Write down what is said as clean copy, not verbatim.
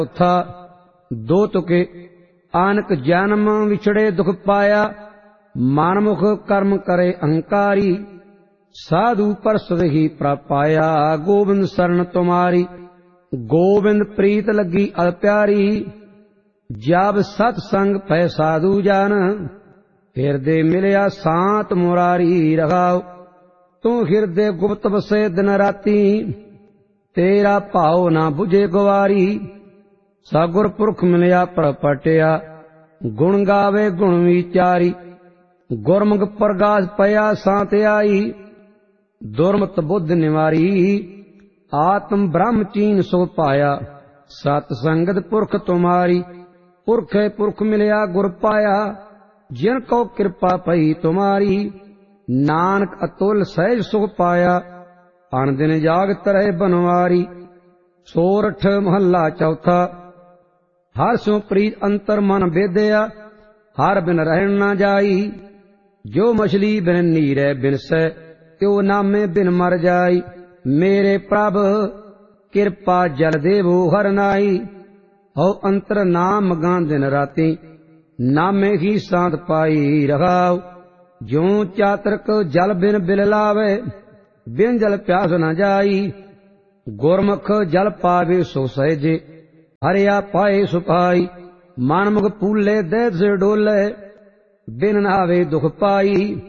चौथा दो तुके आनक जन्म विछड़े दुख पाया मानमुख कर्म करे अहंकारी साधु परसद ही प्रापाया गोविंद शरण तुम्हारी गोविंद प्रीत लगी अल प्यारी जब सतसंग पै साधु जान हिरदे मिलया सांत मुरारी रखाओ तू हिरदे गुप्त बसे दिन राती तेरा भाव ना बुझे गवारी सगुर पुरख मिलया प्रपटिया गुण गावे गुण विचारी गुरमुख प्रगास पया सांत आई दुर्मत बुद्ध निवारी आत्म ब्रह्म चीन सो पाया सत संगत पुरख तुम्हारी पुरखे पुरख मिलया गुर पाया जिन को कृपा पई तुम्हारी नानक अतुल सहज सुख पाया अन दिन जागत रहे बनवारी सोरठ महला चौथा हर सो प्रीत अंतर मन बेदया हर बिन रहन न जाई जो मछली बिन नीरे बिन सै त्यो नामे बिन मर जाई मेरे प्रभ कृपा जल देवो हर नाई हो अंतर नाम गा दिन राती नामे ही सांत पाई रखाओ जो चातरक जल बिन बिल लावे बिन जल प्यास न जाई गुरमुख जल पावे सो सहजे हरिया पाए सुपाई मानमुख पूले दैत से डोले बिन नावे दुख पाई